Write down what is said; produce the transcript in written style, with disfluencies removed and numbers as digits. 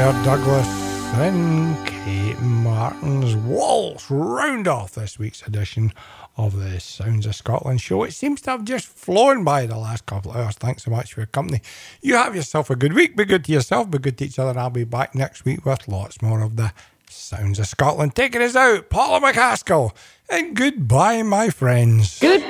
Douglas and Kate Martin's Waltz round off this week's edition of the Sounds of Scotland show. It seems to have just flown by the last couple of hours. Thanks so much for your company. You have yourself a good week. Be good to yourself, be good to each other, and I'll be back next week with lots more of the Sounds of Scotland. Taking us out, Paula McCaskill, and goodbye, my friends. Good.